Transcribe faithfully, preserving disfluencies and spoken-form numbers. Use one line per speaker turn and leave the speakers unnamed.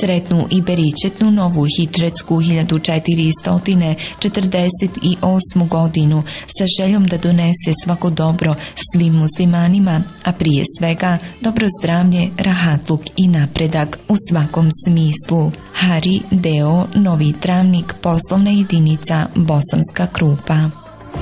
Sretnu i beričetnu novu hidžretsku hiljadu četiristo četrdeset osmu godinu sa željom da donese svako dobro svim muslimanima, a prije svega dobro zdravlje, rahatluk i napredak u svakom smislu. Hari Deo, Novi Travnik, poslovna jedinica Bosanska Krupa.